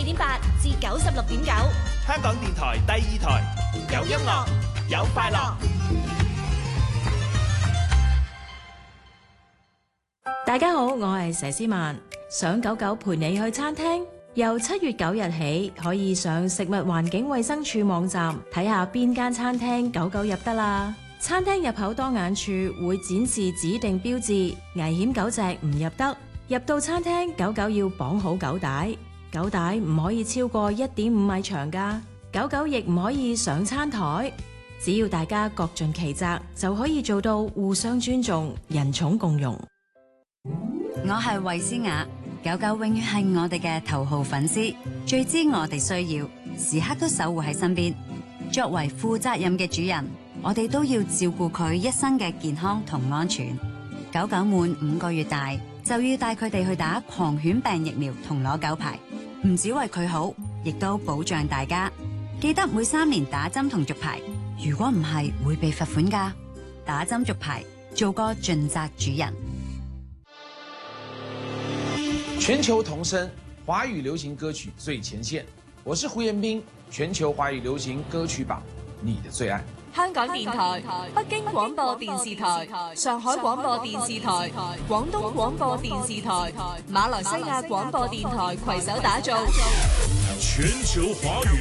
92.8至96.9， 香港電台第2台，有音樂，有快樂。 大家好，我係佘詩曼。想狗狗陪你去餐廳，由7月9日起可以上食物環境衛生署網站睇下邊間餐廳狗狗入得啦。餐廳入口當眼處會展示指定標誌，危險狗隻唔入得。入到餐廳，狗狗要綁好狗帶，狗帶唔可以超過1.5米長㗎。狗狗亦唔可以上餐台。只要大家各盡其責，就可以做到互相尊重、人寵共融。 我係衛詩雅，狗狗永遠係我哋嘅頭號粉絲，最知我哋需要，時刻都守護喺身邊。作為負責任嘅主人，我哋都要照顧佢一生嘅健康同安全。狗狗滿5個月大，就要帶佢哋去打狂犬病疫苗同攞狗牌，唔止為佢好，亦都保障大家。記得每3年打針同續牌，如果唔係會被罰款㗎。打針續牌，做個盡責主人。 全球同聲，華語流行歌曲最前線。我是胡彥斌，全球華語流行歌曲榜，你的最愛。 香港電台、北京廣播電視台、上海廣播電視台、廣東廣播電視台、馬來西亞廣播電台攜手打造全球華語